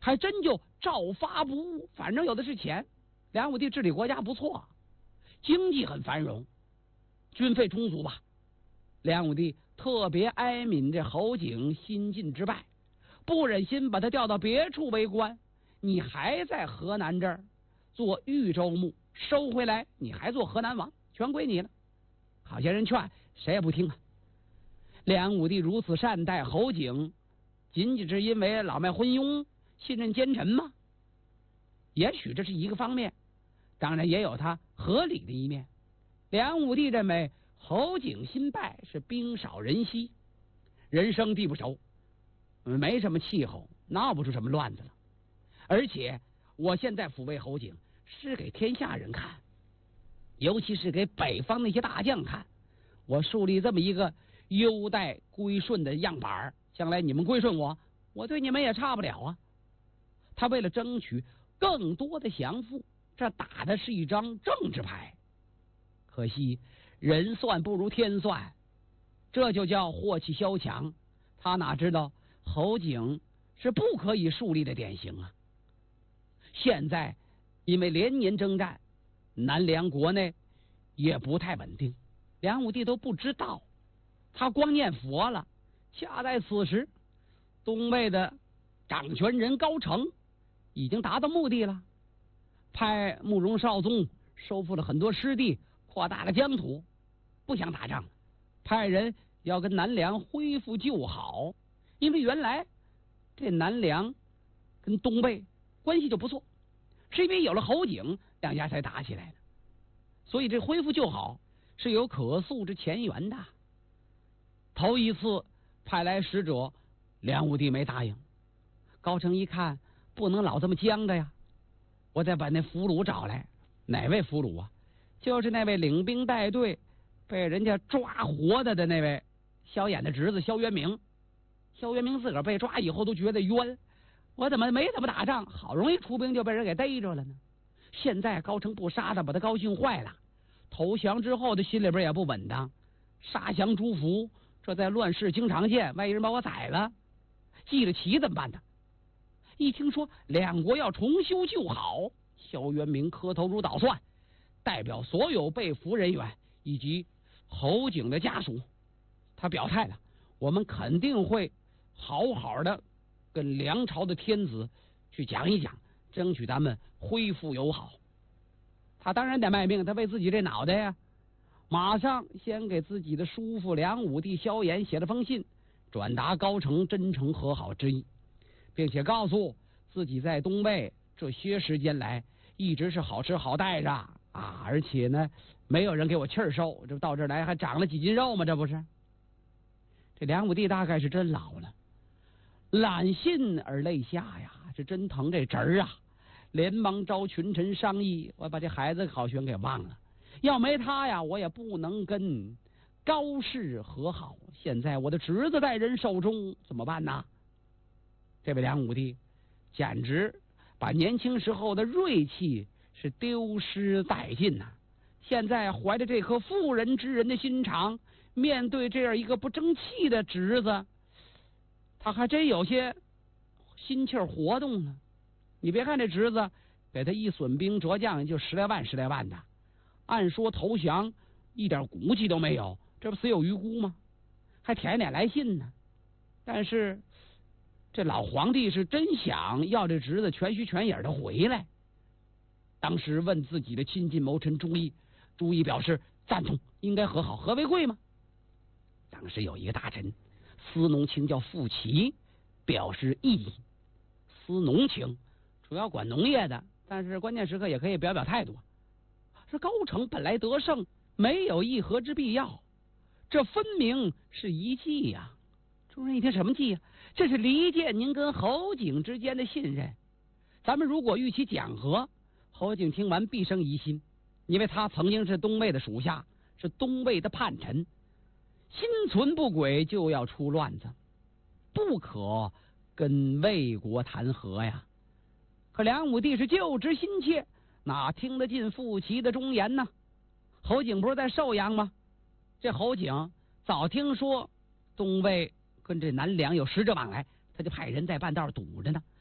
还真就照发不误，反正有的是钱。梁武帝治理国家不错，经济很繁荣，军费充足吧。梁武帝特别哀悯这侯景新晋之败，不忍心把他调到别处为官。你还在河南这儿做豫州牧，收回来你还做河南王，全归你了。好些人劝，谁也不听啊。梁武帝如此善待侯景，仅仅是因为老迈昏庸、信任奸臣吗？也许这是一个方面，当然也有他合理的一面。梁武帝认为侯景新败是兵少人稀，人生地不熟，没什么气候，闹不出什么乱子了。而且我现在抚慰侯景是给天下人看，尤其是给北方那些大将看。我树立这么一个优待归顺的样板，将来你们归顺我，我对你们也差不了啊。他为了争取更多的降附，这打的是一张政治牌。可惜人算不如天算，这就叫祸气萧墙。他哪知道侯景是不可以树立的典型啊。现在因为连年征战，南梁国内也不太稳定，梁武帝都不知道，他光念佛了。恰在此时，东魏的掌权人高澄已经达到目的了，派慕容绍宗收复了很多失地，扩大了疆土，不想打仗，派人要跟南梁恢复旧好。因为原来这南梁跟东魏关系就不错，是因为有了侯景，两家才打起来的，所以这恢复旧好是有可溯之前缘的。头一次派来使者，梁武帝没答应。高澄一看不能老这么僵着呀，我再把那俘虏找来。哪位俘虏啊？就是那位领兵带队被人家抓活的那位萧衍的侄子萧渊明。萧渊明自个儿被抓以后都觉得冤，我怎么没怎么打仗，好容易出兵就被人给逮着了呢？现在高澄不杀他，把他高兴坏了。投降之后的心里边也不稳当，杀降诛俘，这在乱世经常见，万一人把我宰了，记了棋怎么办呢？一听说两国要重修旧好，萧渊明磕头如捣蒜，代表所有被俘人员以及侯景的家属，他表态了，我们肯定会好好的跟梁朝的天子去讲一讲，争取咱们恢复友好。他当然得卖命，他为自己这脑袋呀，马上先给自己的叔父梁武帝萧衍写了封信，转达高澄真诚和好之意，并且告诉自己在东魏这些时间来一直是好吃好待着啊，而且呢没有人给我气儿受，这到这儿来还长了几斤肉吗？这不是？这梁武帝大概是真老了，揽信而泪下呀，是真疼这侄儿啊，连忙召群臣商议，我把这孩子好悬给忘了，要没他呀，我也不能跟高氏和好。现在我的侄子在人手中，怎么办呢？这位梁武帝简直把年轻时候的锐气是丢失殆尽呐！现在怀着这颗妇人之仁的心肠，面对这样一个不争气的侄子，他还真有些心气儿活动呢。你别看这侄子给他一损兵折将就10来万的，按说投降一点骨气都没有，这不死有余辜吗？还舔脸来信呢。但是这老皇帝是真想要这侄子全虚全影的回来。当时问自己的亲近谋臣朱毅，朱毅表示赞同，应该和好，和为贵吗？当时有一个大臣司农卿叫傅齐，表示异议。司农卿主要管农业的，但是关键时刻也可以表表态度。说高澄本来得胜，没有议和之必要，这分明是一计呀。众人一听，什么计呀？这是离间您跟侯景之间的信任。咱们如果与其讲和，侯景听完必生疑心，因为他曾经是东魏的属下，是东魏的叛臣，心存不轨，就要出乱子，不可跟魏国谈和呀。可梁武帝是救职心切，哪听得进傅齐的忠言呢？侯景不是在寿阳吗？这侯景早听说东魏跟这南梁有使者往来，他就派人在半道堵着呢，